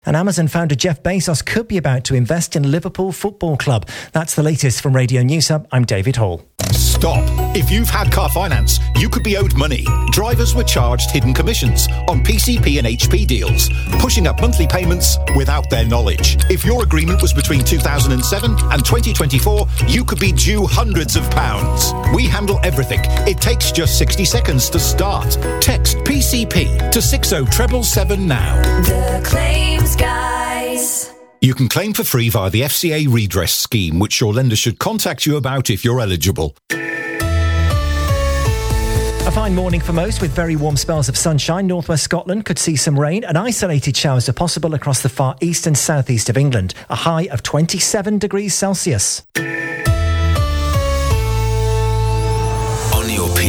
And Amazon founder Jeff Bezos could be about to invest in Liverpool Football Club. That's the latest from Radio News Hub. I'm David Hall. Stop. If you've had car finance, you could be owed money. Drivers were charged hidden commissions on PCP and HP deals, pushing up monthly payments without their knowledge. If your agreement was between 2007 and 2024, you could be due hundreds of pounds. We handle everything. It takes just 60 seconds to start. Text PCP to 60777 now. The Claims Guys. You can claim for free via the FCA redress scheme, which your lender should contact you about if you're eligible. A fine morning for most with very warm spells of sunshine. Northwest Scotland could see some rain and isolated showers are possible across the far east and southeast of England. A high of 27 degrees Celsius.